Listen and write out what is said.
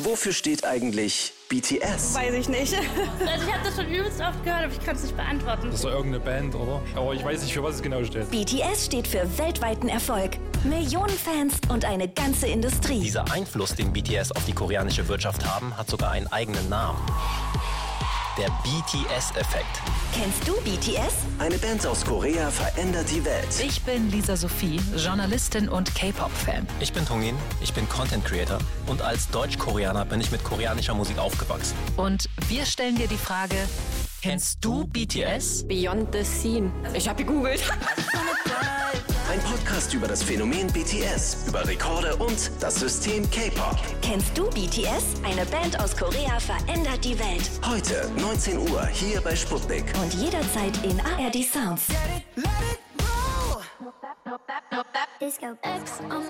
Wofür steht eigentlich BTS? Weiß ich nicht. Also ich habe das schon übelst oft gehört, aber ich kann es nicht beantworten. Das ist doch irgendeine Band, oder? Aber ich weiß nicht, für was es genau steht. BTS steht für weltweiten Erfolg. Millionen Fans und eine ganze Industrie. Dieser Einfluss, den BTS auf die koreanische Wirtschaft haben, hat sogar einen eigenen Namen. Der BTS-Effekt. Kennst du BTS? Eine Band aus Korea verändert die Welt. Ich bin Lisa Sophie, Journalistin und K-Pop-Fan. Ich bin Tongin, ich bin Content Creator und als Deutsch-Koreaner bin ich mit koreanischer Musik aufgewachsen. Und wir stellen dir die Frage, kennst du BTS? Beyond the Scene. Ich habe gegoogelt. Ein Podcast über das Phänomen BTS, über Rekorde und das System K-Pop. Kennst du BTS? Eine Band aus Korea verändert die Welt. Heute, 19 Uhr, hier bei Sputnik. Und jederzeit in ARD Sounds. Disco X